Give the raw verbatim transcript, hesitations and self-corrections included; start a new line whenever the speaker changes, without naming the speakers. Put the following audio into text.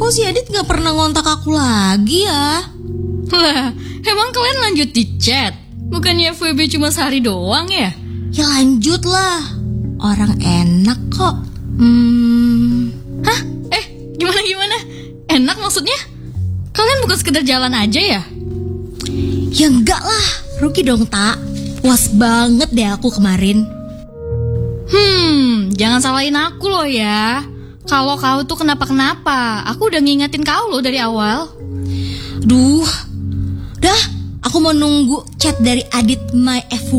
kok si Adit gak pernah ngontak aku lagi ya?
Lah, emang kalian lanjut di chat? Bukannya F W B cuma sehari doang ya?
Ya lanjut lah, orang enak kok. Hmm.
Hah? Eh, gimana-gimana? Enak maksudnya? Kalian bukan sekedar jalan aja ya?
Ya enggak lah, rugi dong tak. Puas banget deh aku kemarin.
Hmm, jangan salahin aku loh ya. Kalau kau tuh kenapa-kenapa, aku udah ngingetin kau loh dari awal.
Duh, dah, aku mau nunggu chat dari Adit my F